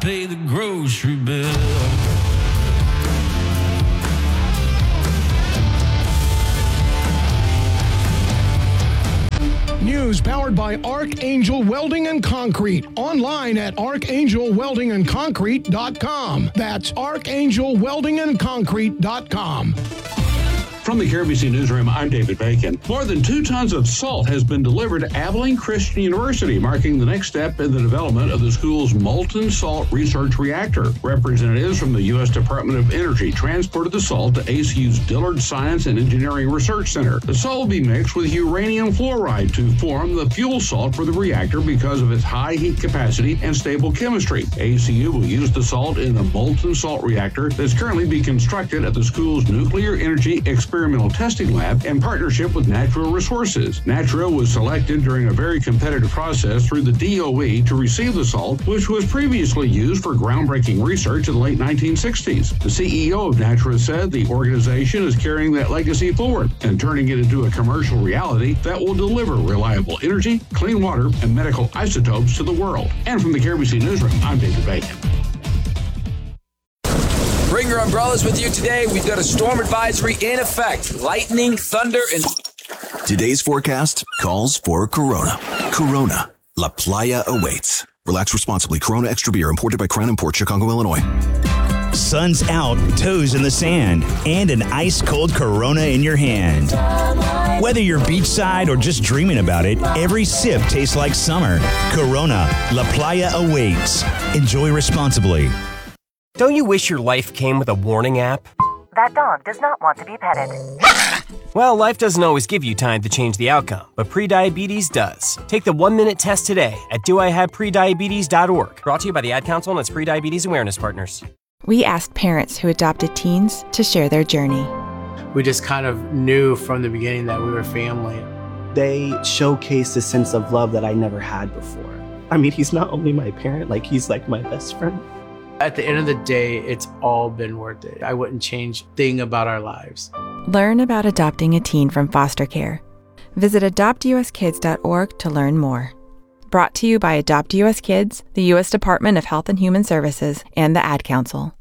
pay the grocery bill. News powered by Archangel Welding and Concrete. Online at archangelweldingandconcrete.com. That's archangelweldingandconcrete.com. From the KRBC Newsroom, I'm David Bacon. More than 2 tons of salt has been delivered to Abilene Christian University, marking the next step in the development of the school's molten salt research reactor. Representatives from the U.S. Department of Energy transported the salt to ACU's Dillard Science and Engineering Research Center. The salt will be mixed with uranium fluoride to form the fuel salt for the reactor because of its high heat capacity and stable chemistry. ACU will use the salt in the molten salt reactor that's currently being constructed at the school's Nuclear Energy Experimental Testing Lab in partnership with Natural Resources. Natural was selected during a very competitive process through the DOE to receive the salt, which was previously used for groundbreaking research in the late 1960s. The CEO of Natural said the organization is carrying that legacy forward and turning it into a commercial reality that will deliver reliable energy, clean water, and medical isotopes to the world. And from the KRBC Newsroom, I'm David Bacon. Bring your umbrellas with you today. We've got a storm advisory in effect. Lightning, thunder, and... Today's forecast calls for Corona. Corona. La Playa awaits. Relax responsibly. Corona Extra Beer, imported by Crown Imports, Chicago, Illinois. Sun's out, toes in the sand, and an ice-cold Corona in your hand. Whether you're beachside or just dreaming about it, every sip tastes like summer. Corona. La Playa awaits. Enjoy responsibly. Don't you wish your life came with a warning app? That dog does not want to be petted. Well, life doesn't always give you time to change the outcome, but prediabetes does. Take the 1-minute test today at doihaveprediabetes.org. Brought to you by the Ad Council and its Prediabetes Awareness Partners. We asked parents who adopted teens to share their journey. We just kind of knew from the beginning that we were family. They showcased a sense of love that I never had before. I mean, he's not only my parent, he's like my best friend. At the end of the day, it's all been worth it. I wouldn't change a thing about our lives. Learn about adopting a teen from foster care. Visit adoptuskids.org to learn more. Brought to you by Adopt US Kids, the U.S. Department of Health and Human Services, and the Ad Council.